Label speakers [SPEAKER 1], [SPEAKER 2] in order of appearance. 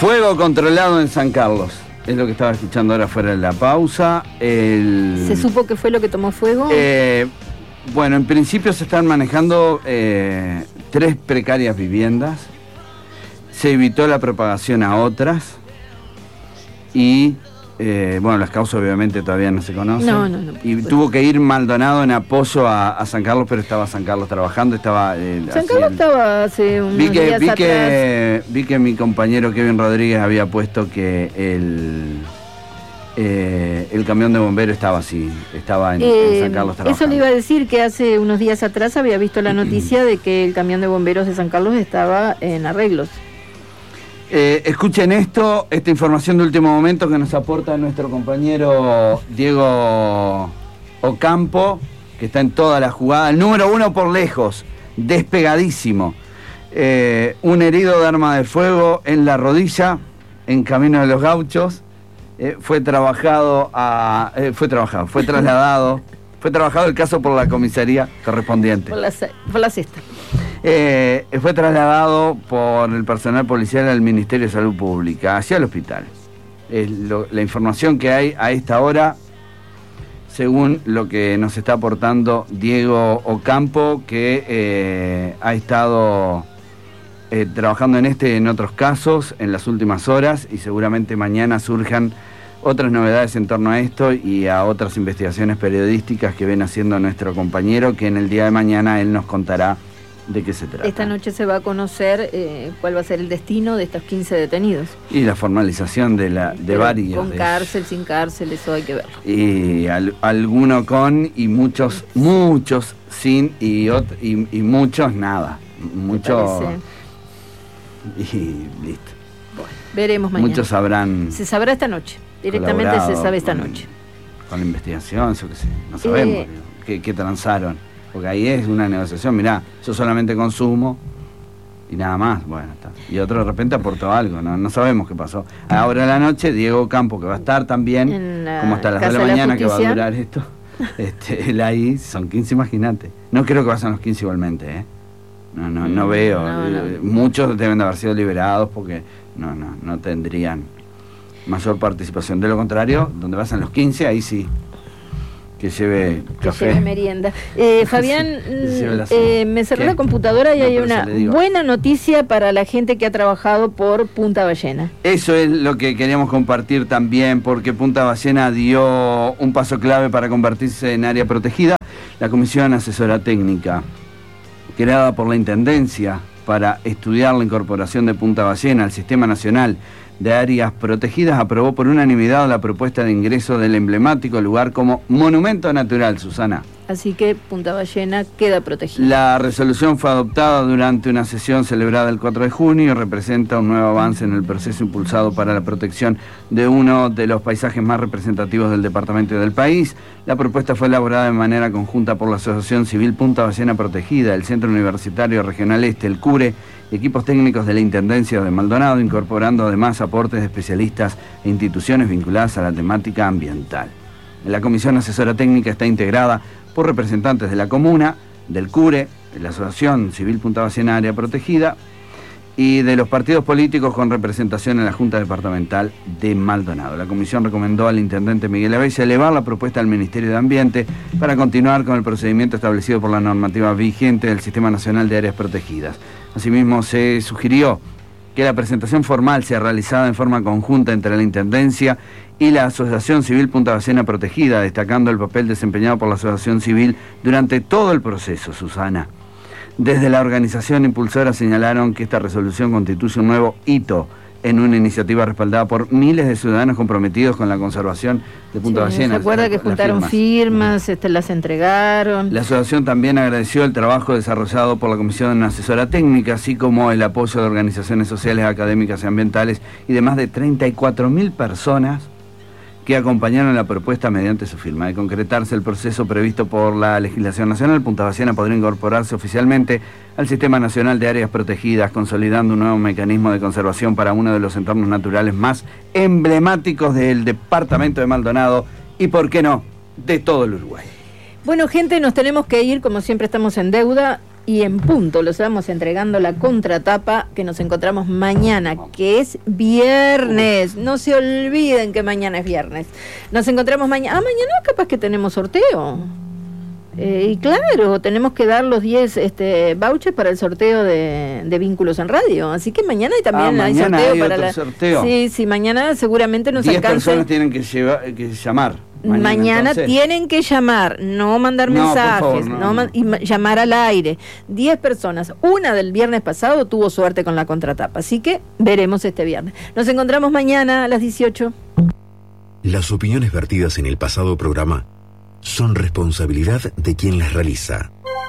[SPEAKER 1] Fuego controlado en San Carlos. Es lo que estaba escuchando ahora fuera de la pausa.
[SPEAKER 2] ¿Se supo qué fue lo que tomó fuego?
[SPEAKER 1] Bueno, en principio se están manejando 3 precarias viviendas. Se evitó la propagación a otras. Y, bueno, las causas obviamente todavía no se conocen.
[SPEAKER 2] No.
[SPEAKER 1] Y tuvo que ir Maldonado en apoyo a San Carlos, pero estaba San Carlos trabajando.
[SPEAKER 2] San Carlos estaba hace unos días atrás.
[SPEAKER 1] Vi que mi compañero Kevin Rodríguez había puesto que el camión de bomberos estaba en San Carlos trabajando.
[SPEAKER 2] Eso le iba a decir, que hace unos días atrás había visto la noticia de que el camión de bomberos de San Carlos estaba en arreglos.
[SPEAKER 1] Escuchen esta información de último momento que nos aporta nuestro compañero Diego Ocampo, que está en toda la jugada, el número 1 por lejos, despegadísimo. Un herido de arma de fuego en la rodilla, en camino de los Gauchos, fue trabajado el caso por la comisaría correspondiente.
[SPEAKER 2] Por la sexta.
[SPEAKER 1] Fue trasladado por el personal policial al Ministerio de Salud Pública, hacia el hospital. La información que hay a esta hora, según lo que nos está aportando Diego Ocampo, que ha estado trabajando en otros casos en las últimas horas, y seguramente mañana surjan otras novedades en torno a esto y a otras investigaciones periodísticas que viene haciendo nuestro compañero, que en el día de mañana él nos contará de qué se trata.
[SPEAKER 2] Esta noche se va a conocer cuál va a ser el destino de estos 15 detenidos.
[SPEAKER 1] Y la formalización de varios.
[SPEAKER 2] Con cárcel, sin cárcel, eso hay que verlo.
[SPEAKER 1] Y alguno con, y muchos sin, y muchos nada. Muchos. Y listo.
[SPEAKER 2] Bueno, veremos mañana.
[SPEAKER 1] Muchos sabrán.
[SPEAKER 2] Se sabrá esta noche. Directamente se sabe esta noche.
[SPEAKER 1] Con la investigación, yo qué sé. No sabemos qué transaron. Porque ahí es una negociación. Mirá, yo solamente consumo y nada más. Bueno, está. Y otro de repente aportó algo. No sabemos qué pasó. Ahora a la noche, Diego Campo, que va a estar también, como hasta las 2 de la mañana que va a durar esto. Él ahí, son 15, imagínate. No creo que vayan los 15 igualmente, ¿eh? No veo. Muchos deben de haber sido liberados porque no tendrían mayor participación. De lo contrario, donde vayan los 15, ahí sí. Que lleve café.
[SPEAKER 2] Que lleve merienda. Fabián, me cerró la computadora y hay una buena noticia para la gente que ha trabajado por Punta Ballena.
[SPEAKER 1] Eso es lo que queríamos compartir también, porque Punta Ballena dio un paso clave para convertirse en área protegida. La Comisión Asesora Técnica, creada por la Intendencia para estudiar la incorporación de Punta Ballena al Sistema Nacional de Áreas Protegidas, aprobó por unanimidad la propuesta de ingreso del emblemático lugar como monumento natural, Susana.
[SPEAKER 2] Así que Punta Ballena queda protegida.
[SPEAKER 1] La resolución fue adoptada durante una sesión celebrada el 4 de junio y representa un nuevo avance en el proceso impulsado para la protección de uno de los paisajes más representativos del departamento y del país. La propuesta fue elaborada de manera conjunta por la Asociación Civil Punta Ballena Protegida, el Centro Universitario Regional Este, el CURE, y equipos técnicos de la Intendencia de Maldonado, incorporando además aportes de especialistas e instituciones vinculadas a la temática ambiental. La Comisión Asesora Técnica está integrada por representantes de la comuna, del CURE, de la Asociación Civil Punta Ballena Área Protegida y de los partidos políticos con representación en la Junta Departamental de Maldonado. La comisión recomendó al intendente Miguel Abella elevar la propuesta al Ministerio de Ambiente para continuar con el procedimiento establecido por la normativa vigente del Sistema Nacional de Áreas Protegidas. Asimismo, se sugirió que la presentación formal sea realizada en forma conjunta entre la Intendencia y la Asociación Civil Punta Ballena Protegida, destacando el papel desempeñado por la Asociación Civil durante todo el proceso, Susana. Desde la organización impulsora señalaron que esta resolución constituye un nuevo hito en una iniciativa respaldada por miles de ciudadanos comprometidos con la conservación de Punta Ballena.
[SPEAKER 2] ¿Se acuerda que juntaron firmas, las entregaron?
[SPEAKER 1] La asociación también agradeció el trabajo desarrollado por la Comisión Asesora Técnica, así como el apoyo de organizaciones sociales, académicas y ambientales y de más de 34.000 personas que acompañaron la propuesta mediante su firma. De concretarse el proceso previsto por la legislación nacional, Punta Ballena podrá incorporarse oficialmente al Sistema Nacional de Áreas Protegidas, consolidando un nuevo mecanismo de conservación para uno de los entornos naturales más emblemáticos del departamento de Maldonado y, por qué no, de todo el Uruguay.
[SPEAKER 2] Bueno, gente, nos tenemos que ir, como siempre estamos en deuda. y en punto los estamos entregando la contratapa, que nos encontramos mañana, que es viernes. No se olviden que mañana es viernes. Nos encontramos mañana. Mañana capaz que tenemos sorteo. Y claro, tenemos que dar los 10 vouchers para el sorteo de Vínculos en Radio. Así que mañana también hay sorteo para sorteo. Sí, mañana seguramente nos alcanza. 10
[SPEAKER 1] personas tienen que llamar.
[SPEAKER 2] Mañana tienen que llamar, no mandar mensajes, y llamar al aire. 10 personas. Una del viernes pasado tuvo suerte con la contratapa. Así que veremos este viernes. Nos encontramos mañana a las 18.
[SPEAKER 3] Las opiniones vertidas en el pasado programa son responsabilidad de quien las realiza.